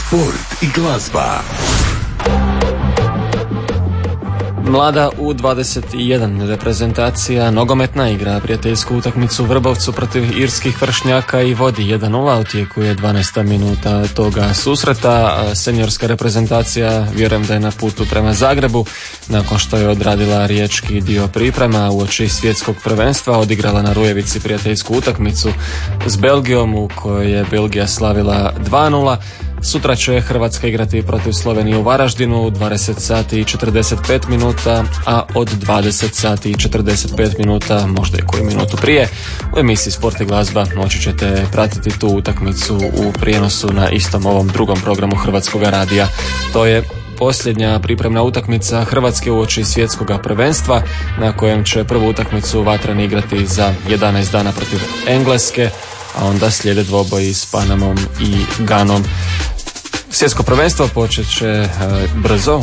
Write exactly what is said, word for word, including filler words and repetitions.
Sport i glazba. Mlada U dvadeset jedan reprezentacija nogometna igra prijateljsku utakmicu u Vrbovcu protiv irskih vršnjaka i vodi jedan nula, u tijeku je dvanaesta minuta toga susreta. Seniorska reprezentacija vjerujem da je na putu prema Zagrebu nakon što je odradila riječki dio priprema uoči svjetskog prvenstva, odigrala na Rujevici prijateljsku utakmicu s Belgijom u kojoj je Belgija slavila dva nula. Sutra će Hrvatska igrati protiv Slovenije u Varaždinu u dvadeset sati i četrdeset pet minuta, a od dvadeset sati i četrdeset pet minuta, možda i koju minutu prije, u emisiji Sport i glazba moći ćete pratiti tu utakmicu u prijenosu na istom ovom drugom programu Hrvatskog radija. To je posljednja pripremna utakmica Hrvatske uoči svjetskog prvenstva, na kojem će prvu utakmicu Vatreni igrati za jedanaest dana protiv Engleske, a onda slijede dvoboji s Panamom i Ganom. Svjetsko prvenstvo počet će e, brzo,